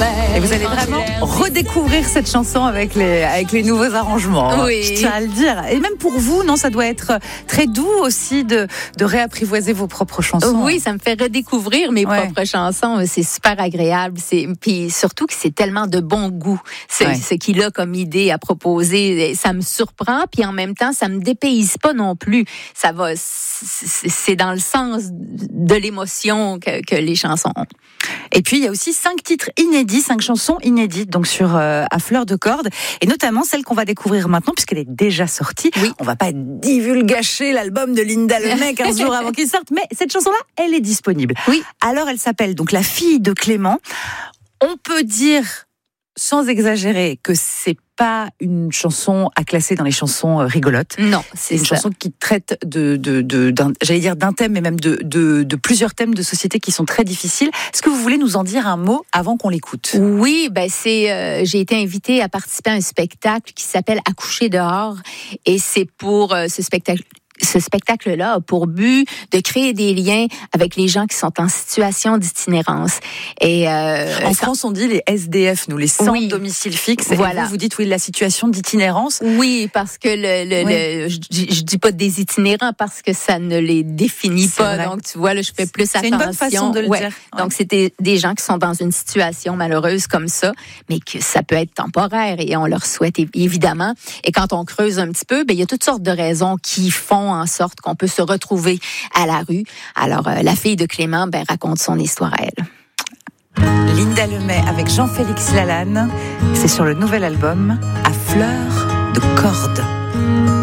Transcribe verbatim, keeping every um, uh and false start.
Et vous allez vraiment redécouvrir cette chanson avec les, avec les nouveaux arrangements. Oui. Je tiens à le dire. Et même pour vous, non, ça doit être très doux aussi de, de réapprivoiser vos propres chansons. Oui, ça me fait redécouvrir mes ouais. propres chansons. C'est super agréable. C'est, puis surtout que c'est tellement de bon goût. C'est ouais. ce qu'il a comme idée à proposer. Ça me surprend, puis en même temps, ça me dépayse pas non plus. Ça va, c'est dans le sens de l'émotion que, que les chansons ont. Et puis, il y a aussi cinq titres inédits, cinq chansons inédites, donc sur euh, À Fleur de Corde, et notamment celle qu'on va découvrir maintenant, puisqu'elle est déjà sortie. Oui. On va pas divulgacher l'album de Linda Lemay quinze jours avant qu'il sorte, mais cette chanson-là, elle est disponible. Oui. Alors, elle s'appelle donc La fille de Clément. On peut dire, sans exagérer, que c'est pas une chanson à classer dans les chansons rigolotes. Non, c'est une ça. chanson qui traite de, de, de d'un, j'allais dire d'un thème, mais même de, de, de plusieurs thèmes de société qui sont très difficiles. Est-ce que vous voulez nous en dire un mot avant qu'on l'écoute? Oui, ben c'est. Euh, j'ai été invitée à participer à un spectacle qui s'appelle Accoucher dehors, et c'est pour euh, ce spectacle. Ce spectacle-là a pour but de créer des liens avec les gens qui sont en situation d'itinérance. Et euh, en France, on dit les S D F, nous, les sans oui. domicile fixe. Voilà. Et vous, vous dites oui, la situation d'itinérance. Oui, parce que le, le, oui. le je, je dis pas des itinérants parce que ça ne les définit c'est pas. Vrai. Donc tu vois, là, je fais plus c'est attention. C'est une bonne façon de le ouais. dire. Ouais. Donc c'était des gens qui sont dans une situation malheureuse comme ça, mais que ça peut être temporaire et on leur souhaite évidemment. Et quand on creuse un petit peu, ben il y a toutes sortes de raisons qui font en sorte qu'on peut se retrouver à la rue. Alors, euh, la fille de Clément ben, raconte son histoire à elle. Linda Lemay avec Jean-Félix Lalanne. C'est sur le nouvel album À Fleur de Corde.